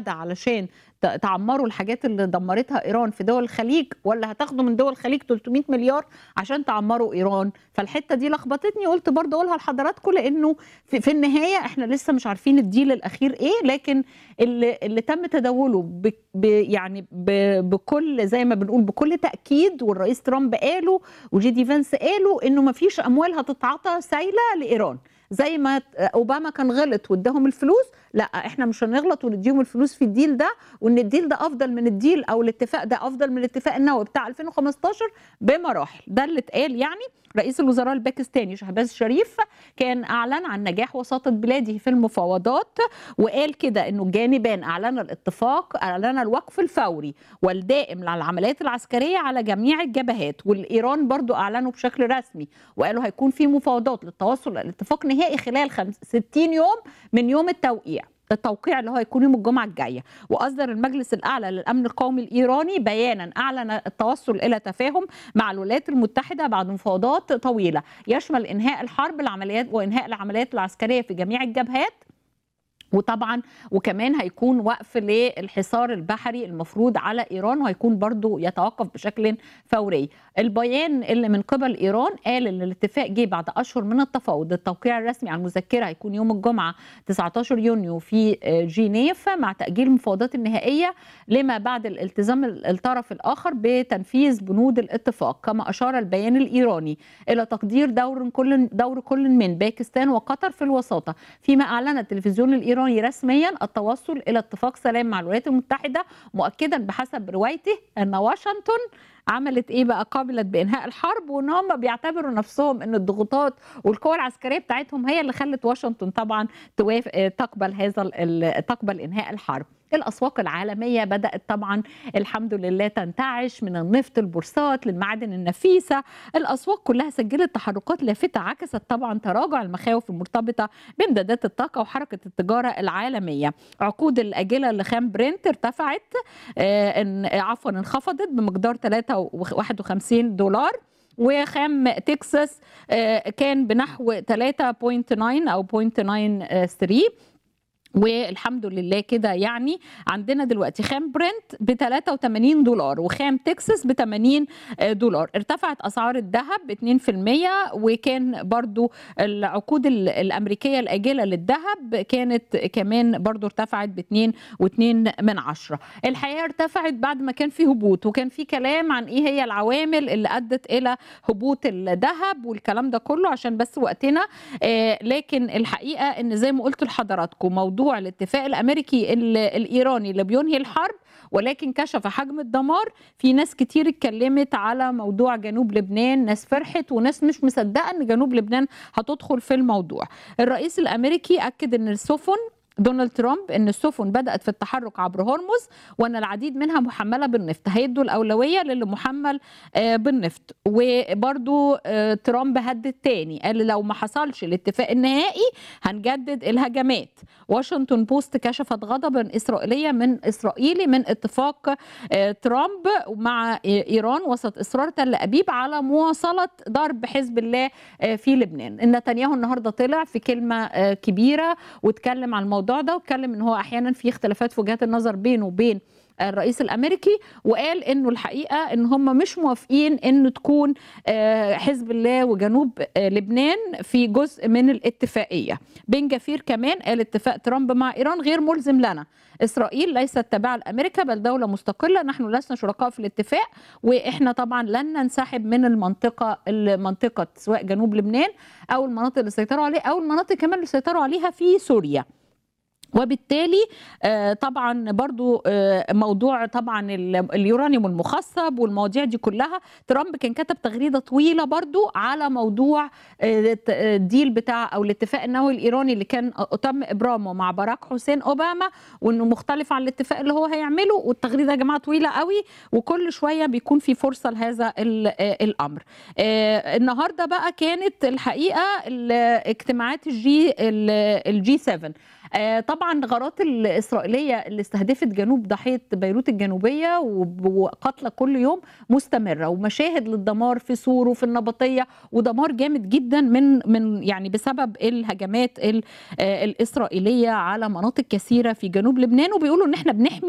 المتحدة علشان تعمروا الحاجات اللي دمرتها إيران في دول الخليج، ولا هتاخدوا من دول الخليج 300 مليار عشان تعمروا إيران؟ فالحتة دي لخبطتني، قلت برضه أقولها لحضراتكم لأنه في النهاية احنا لسه مش عارفين الديل الأخير إيه، لكن اللي تم تداوله يعني بكل زي ما بنقول بكل تأكيد، والرئيس ترامب قاله وجي دي فانس قالوا إنه مفيش أموال هتتعطى سايلة لإيران. زي ما اوباما كان غلط واداهم الفلوس، لا احنا مش هنغلط ونديهم الفلوس في الديل ده، وان الديل ده افضل من الديل او الاتفاق ده افضل من الاتفاق النووي بتاع 2015 بمراحل. ده اللي اتقال. يعني رئيس الوزراء الباكستاني شهباز شريف كان اعلن عن نجاح وساطة بلاده في المفاوضات، وقال كده انه الجانبان اعلن الاتفاق، اعلن الوقف الفوري والدائم للعمليات العسكريه على جميع الجبهات، والايران برضو اعلنوا بشكل رسمي وقالوا هيكون في مفاوضات للتوصل لاتفاق نهائي خلال 60 يوم من يوم التوقيع اللي هو هيكون يوم الجمعة الجاية. وأصدر المجلس الأعلى للأمن القومي الإيراني بيانا أعلن التوصل إلى تفاهم مع الولايات المتحدة بعد مفاوضات طويلة يشمل إنهاء الحرب العمليات وإنهاء العمليات العسكرية في جميع الجبهات، وطبعا وكمان هيكون وقف للحصار البحري المفروض على إيران، وهيكون برضو يتوقف بشكل فوري. البيان اللي من قبل إيران قال ان الاتفاق جه بعد أشهر من التفاوض. التوقيع الرسمي على المذكرة هيكون يوم الجمعة 19 يونيو في جنيف، مع تأجيل المفاوضات النهائية لما بعد الالتزام الطرف الآخر بتنفيذ بنود الاتفاق. كما أشار البيان الإيراني إلى تقدير دور كل من باكستان وقطر في الوساطة، فيما أعلن التلفزيون الإيراني رسميا التوصل إلى اتفاق سلام مع الولايات المتحدة، مؤكدا بحسب روايته أن واشنطن عملت ايه بقى؟ قابلت بانهاء الحرب، وان هم بيعتبروا نفسهم ان الضغوطات والقوى العسكريه بتاعتهم هي اللي خلت واشنطن طبعا تقبل انهاء الحرب. الاسواق العالميه بدات طبعا الحمد لله تنتعش، من النفط البورصات للمعادن النفيسه. الاسواق كلها سجلت تحركات لافته عكست طبعا تراجع المخاوف المرتبطه بامدادات الطاقه وحركه التجاره العالميه. عقود الاجله لخام برنت ارتفعت انخفضت بمقدار 3.51 دولار، وخام تكساس كان بنحو 3.9 أو 0.93. والحمد لله كده يعني عندنا دلوقتي خام برنت ب 83 دولار وخام تكساس ب 80 دولار. ارتفعت اسعار الذهب ب 2%، وكان برضو العقود الامريكيه الاجله للذهب كانت كمان برضو ارتفعت ب 2.2. الحقيقه ارتفعت بعد ما كان في هبوط، وكان في كلام عن ايه هي العوامل اللي ادت الى هبوط الذهب والكلام ده كله عشان بس وقتنا. لكن الحقيقه ان زي ما قلت لحضراتكم موضوع الاتفاق الامريكي الايراني اللي بينهي الحرب ولكن كشف حجم الدمار. في ناس كتير اتكلمت على موضوع جنوب لبنان، ناس فرحت وناس مش مصدقه ان جنوب لبنان هتدخل في الموضوع. الرئيس الامريكي اكد ان السفن دونالد ترامب ان السفن بدأت في التحرك عبر هرمز، وان العديد منها محملة بالنفط، هيدوا الأولوية للي محمل بالنفط. وبرضو ترامب هدد تاني، قال لو ما حصلش الاتفاق النهائي هنجدد الهجمات. واشنطن بوست كشفت غضبا إسرائيلي من اتفاق ترامب مع إيران وسط إصرار تل أبيب على مواصلة ضرب حزب الله في لبنان. نتنياهو النهاردة طلع في كلمة كبيرة واتكلم عن الموضوع ده، واتكلم ان هو احيانا في اختلافات في وجهات النظر بينه وبين الرئيس الامريكي، وقال انه الحقيقه ان هم مش موافقين ان تكون حزب الله وجنوب لبنان في جزء من الاتفاقيه. بن جفير كمان قال اتفاق ترامب مع ايران غير ملزم لنا، اسرائيل ليست تابعه لامريكا بل دوله مستقله، نحن لسنا شركاء في الاتفاق، واحنا طبعا لن ننسحب من المنطقه سواء جنوب لبنان او المناطق اللي سيطروا عليها او المناطق كمان اللي سيطروا عليها في سوريا. وبالتالي طبعا برضو موضوع طبعا اليورانيوم المخصب والمواضيع دي كلها، ترامب كان كتب تغريدة طويلة برضو على موضوع الديل بتاع او الاتفاق النووي الايراني اللي كان تم ابرامه مع باراك حسين اوباما، وانه مختلف عن الاتفاق اللي هو هيعمله. والتغريدة يا جماعة طويلة قوي، وكل شوية بيكون في فرصة لهذا الامر. النهاردة بقى كانت الحقيقة اجتماعات الجي 7 طبعا غارات الإسرائيلية اللي استهدفت جنوب ضاحية بيروت الجنوبية وقتلى كل يوم مستمرة، ومشاهد للدمار في سور وفي النبطية، ودمار جامد جدا من يعني بسبب الهجمات الإسرائيلية على مناطق كثيرة في جنوب لبنان. وبيقولوا ان احنا بنحمي